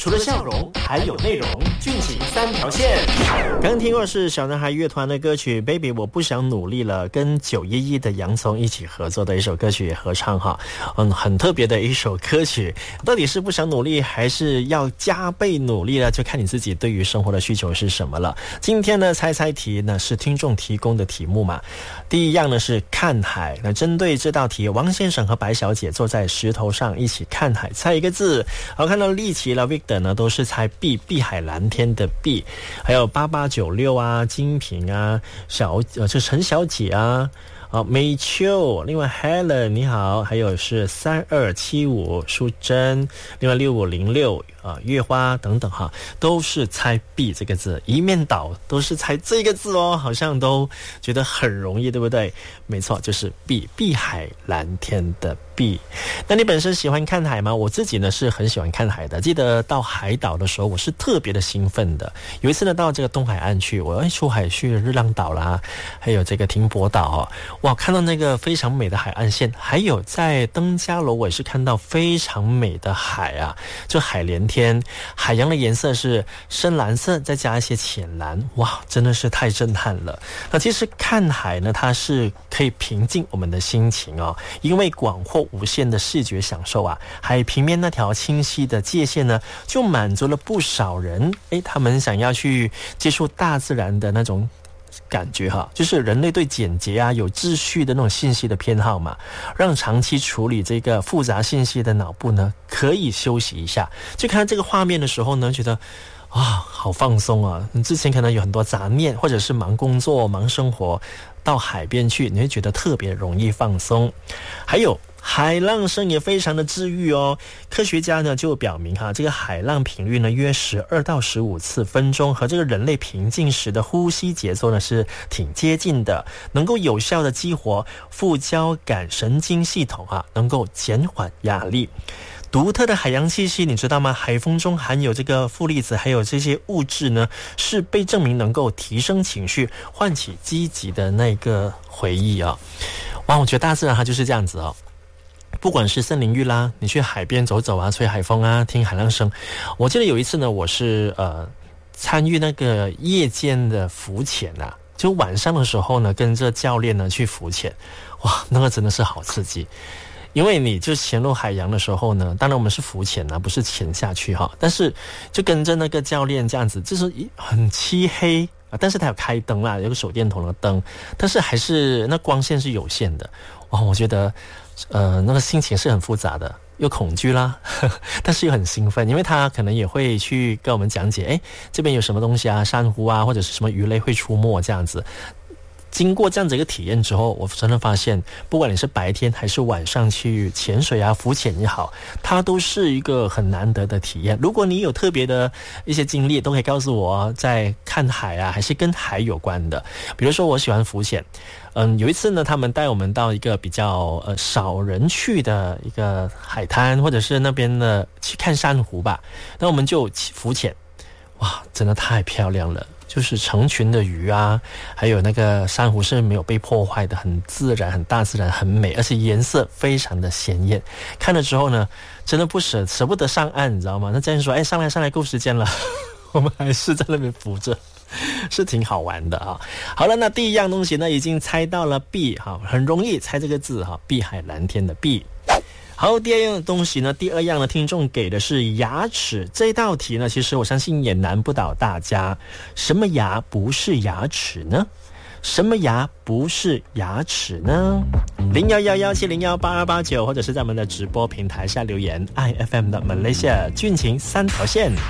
除了笑容还有内容，俊情三条线。刚听过是小男孩乐团的歌曲 Baby 我不想努力了，跟911的洋葱一起合作的一首歌曲合唱哈，很特别的一首歌曲。到底是不想努力还是要加倍努力呢？就看你自己对于生活的需求是什么了。今天呢猜猜题呢是听众提供的题目嘛，第一样呢是看海。那针对这道题，王先生和白小姐坐在石头上一起看海，猜一个字。好，看到立奇了 Victor 呢都是猜碧海蓝天的碧，还有8896啊、金平啊、这陈小姐啊、美秋，另外 Helen 你好，还有是3275淑珍，另外6506月花等等哈，都是猜碧这个字，一面倒都是猜这个字哦，好像都觉得很容易，对不对？没错，就是碧海蓝天的碧。那你本身喜欢看海吗？我自己呢是很喜欢看海的，记得到海岛的时候我是特别的兴奋的。有一次呢到这个东海岸去，我出海去日浪岛啦，还有这个停泊岛哇，看到那个非常美的海岸线，还有在登嘉楼我也是看到非常美的海啊，就海连天，海洋的颜色是深蓝色再加一些浅蓝，哇，真的是太震撼了。那其实看海呢它是可以平静我们的心情因为广阔无限的视觉享受啊，海平面那条清晰的界限呢就满足了不少人他们想要去接触大自然的那种感觉就是人类对简洁啊有秩序的那种信息的偏好嘛，让长期处理这个复杂信息的脑部呢可以休息一下。就看这个画面的时候呢，觉得好放松啊！你之前可能有很多杂念，或者是忙工作、忙生活，到海边去，你会觉得特别容易放松。还有海浪声也非常的治愈哦。科学家呢就表明这个海浪频率呢约12到15次分钟，和这个人类平静时的呼吸节奏呢是挺接近的，能够有效的激活副交感神经系统能够减缓压力。独特的海洋气息你知道吗？海风中含有这个负离子还有这些物质呢，是被证明能够提升情绪，唤起积极的那个回忆哇，我觉得大自然它就是这样子不管是森林浴啦，你去海边走走吹海风啊，听海浪声。我记得有一次呢，我是参与那个夜间的浮潜就晚上的时候呢，跟着教练呢去浮潜，哇，那个真的是好刺激。因为你就潜入海洋的时候呢，当然我们是浮潜不是潜下去但是就跟着那个教练这样子，就是很漆黑但是他有开灯啦，有个手电筒的灯，但是还是那光线是有限的。哇，我觉得那个心情是很复杂的，又恐惧啦但是又很兴奋，因为他可能也会去跟我们讲解这边有什么东西珊瑚或者是什么鱼类会出没这样子。经过这样子一个体验之后，我真的发现不管你是白天还是晚上去潜水浮潜也好，它都是一个很难得的体验。如果你有特别的一些经历，都可以告诉我在看海还是跟海有关的。比如说我喜欢浮潜，有一次呢他们带我们到一个比较少人去的一个海滩，或者是那边的去看珊瑚吧，那我们就浮潜，哇，真的太漂亮了，就是成群的鱼还有那个珊瑚是没有被破坏的，很自然，很大自然，很美，而且颜色非常的鲜艳。看了之后呢，真的舍不得上岸，你知道吗？那教练说上来够时间了我们还是在那边浮着，是挺好玩的好了，那第一样东西呢已经猜到了碧很容易猜这个字碧海蓝天的碧。好，第二样东西呢，第二样呢，听众给的是牙齿。这道题呢，其实我相信也难不倒大家。什么牙不是牙齿呢？什么牙不是牙齿呢？0111701829，或者是在我们的直播平台下留言。IFM 的马来西亚俊情三条线。